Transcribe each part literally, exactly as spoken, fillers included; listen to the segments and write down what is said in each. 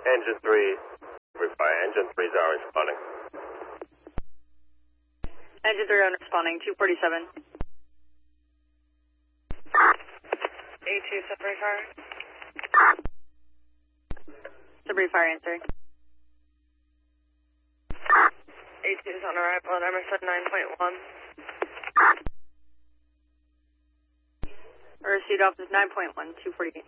Engine three, fire. Engine three is already responding. Engine three responding, two forty-seven. A two, Sudbury Fire. Sudbury Fire answering. A two is on arrival at Emerson nine point one. Received office nine point one, two forty-eight.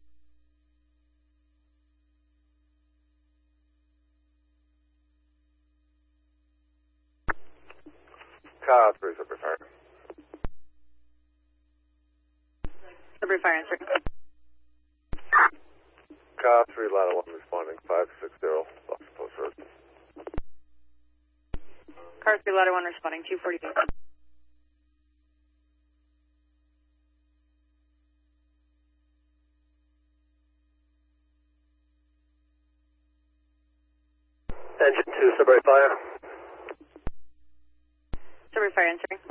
Car three, Sudbury Fire. Sudbury Fire answering. Car three, ladder one responding, five six zero, Boston Post Road. Car three, ladder one responding, two forty-eight. Engine two, Sudbury Fire. Sudbury Fire answering.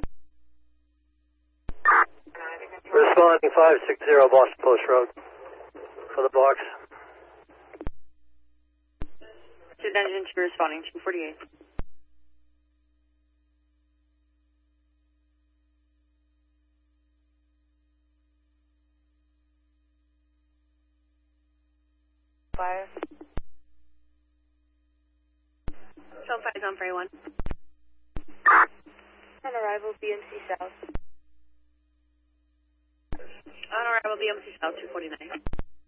Responding five six zero, Boston Post Road. For the box. Received engine two responding, two forty-eight. Fire. Show five on Ferry one. On arrival, B M C South. On arrival, B M C South, two forty-nine.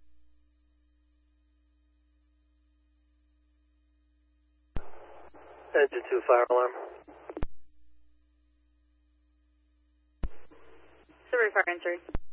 Engine two, fire alarm. Sudbury Fire answering.